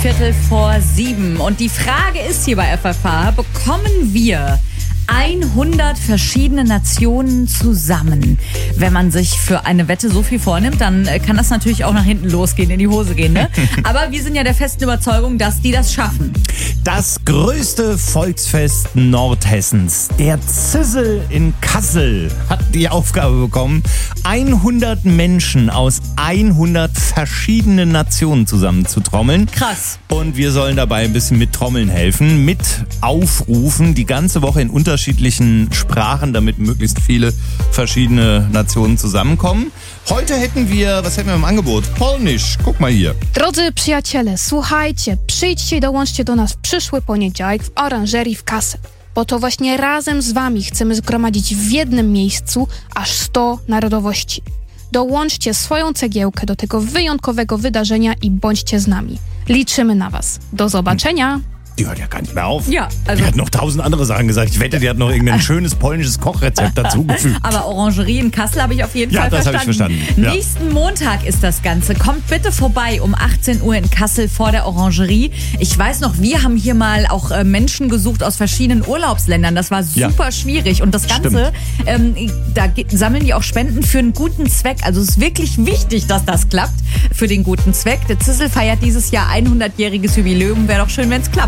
7:15. Und die Frage ist hier bei FFH, bekommen wir 100 verschiedene Nationen zusammen? Wenn man sich für eine Wette so viel vornimmt, dann kann das natürlich auch nach hinten losgehen, in die Hose gehen, ne? Aber wir sind ja der festen Überzeugung, dass die das schaffen. Das größte Volksfest Nordhessens, der Zissel in Kassel, hat die Aufgabe bekommen, 100 Menschen aus 100 verschiedenen Nationen zusammenzutrommeln. Krass. Und wir sollen dabei ein bisschen mit Trommeln helfen, mit Aufrufen, die ganze Woche in unterschiedlichen Sprachen, damit möglichst viele verschiedene Nationen zusammenkommen. Heute was hätten wir im Angebot? Polnisch. Guck mal hier. Drodzy przyjaciele, słuchajcie, przyjdźcie i dołączcie do nas w przyszły poniedziałek w oranżerii w Kassel. Bo to właśnie razem z wami chcemy zgromadzić w jednym miejscu aż 100 narodowości. Dołączcie swoją cegiełkę do tego wyjątkowego wydarzenia i bądźcie z nami. Liczymy na was. Do zobaczenia! Die hört ja gar nicht mehr auf. Ja, also Die hat noch 1000 andere Sachen gesagt. Ich wette, die hat noch irgendein schönes polnisches Kochrezept dazugefügt. Aber Orangerie in Kassel habe ich auf jeden Fall verstanden. Ja, das habe ich verstanden. Ja. Nächsten Montag ist das Ganze. Kommt bitte vorbei um 18 Uhr in Kassel vor der Orangerie. Ich weiß noch, wir haben hier mal auch Menschen gesucht aus verschiedenen Urlaubsländern. Das war super schwierig. Und das Ganze, da sammeln die auch Spenden für einen guten Zweck. Also es ist wirklich wichtig, dass das klappt für den guten Zweck. Der Zissel feiert dieses Jahr 100-jähriges Jubiläum. Wäre doch schön, wenn es klappt.